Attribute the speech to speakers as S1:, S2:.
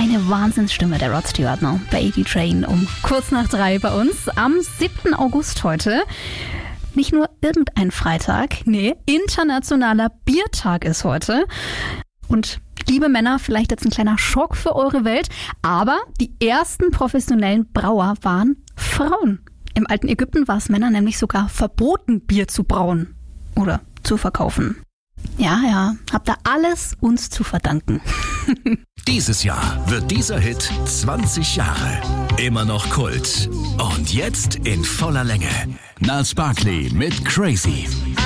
S1: Eine Wahnsinnsstimme, der Rod Stewart, ne? Baby Train um kurz nach 3 bei uns am 7. August heute. Nicht nur irgendein Freitag, nee, internationaler Biertag ist heute. Und liebe Männer, vielleicht jetzt ein kleiner Schock für eure Welt, aber die ersten professionellen Brauer waren Frauen. Im alten Ägypten war es Männern nämlich sogar verboten, Bier zu brauen oder zu verkaufen. Ja, habt ihr alles uns zu verdanken.
S2: Dieses Jahr wird dieser Hit 20 Jahre. Immer noch Kult. Und jetzt in voller Länge. Gnarls Barkley mit Crazy.